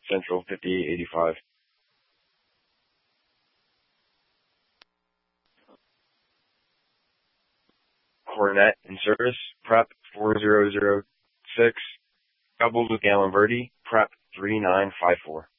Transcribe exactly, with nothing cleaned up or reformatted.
Central fifty-eight eighty-five. Cornet in service, prep four zero zero six. Doubles with Galen Verdi, prep three nine five four.